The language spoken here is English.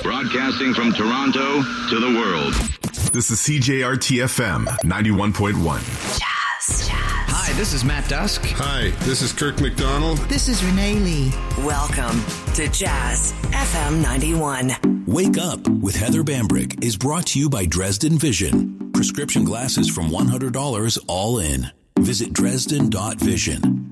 Broadcasting from Toronto to the world. This is CJRT-FM 91.1. Jazz. Hi, this is Matt Dusk. Hi, this is Kirk McDonald. This is Renee Lee. Welcome to Jazz FM 91. Wake Up with Heather Bambrick is brought to you by Dresden Vision. Prescription glasses from $100 all in. Visit Dresden.vision.